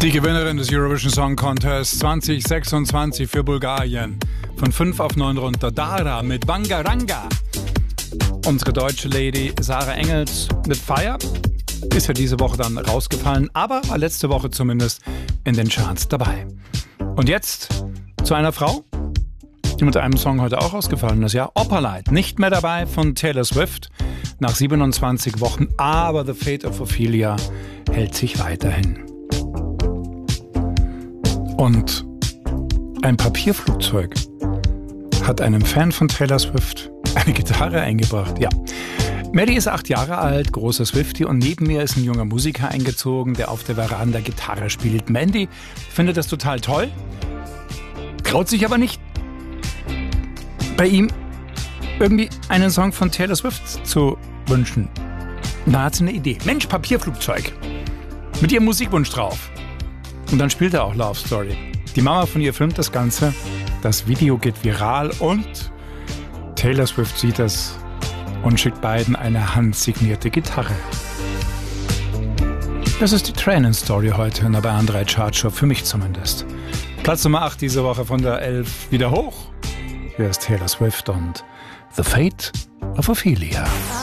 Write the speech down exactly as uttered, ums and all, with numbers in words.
Die Gewinnerin des Eurovision Song Contest zwanzig sechsundzwanzig für Bulgarien. Von fünf auf neun runter. Dara mit Bangaranga. Unsere deutsche Lady Sarah Engels mit Fire ist ja diese Woche dann rausgefallen, aber war letzte Woche zumindest in den Charts dabei. Und jetzt zu einer Frau, die mit einem Song heute auch rausgefallen ist. Ja, Opalite, nicht mehr dabei von Taylor Swift nach siebenundzwanzig Wochen, aber The Fate of Ophelia hält sich weiterhin. Und ein Papierflugzeug hat einem Fan von Taylor Swift eine Gitarre eingebracht. Ja. Maddie ist acht Jahre alt, großer Swiftie, und neben mir ist ein junger Musiker eingezogen, der auf der Veranda Gitarre spielt. Mandy findet das total toll, traut sich aber nicht, bei ihm irgendwie einen Song von Taylor Swift zu wünschen. Da hat sie eine Idee. Mensch, Papierflugzeug. Mit ihrem Musikwunsch drauf. Und dann spielt er auch Love Story. Die Mama von ihr filmt das Ganze. Das Video geht viral und Taylor Swift sieht das und schickt beiden eine handsignierte Gitarre. Das ist die Tränen-Story heute in der Bayern drei Chartshow, für mich zumindest. Platz Nummer acht diese Woche von der elf wieder hoch. Hier ist Taylor Swift und The Fate of Ophelia.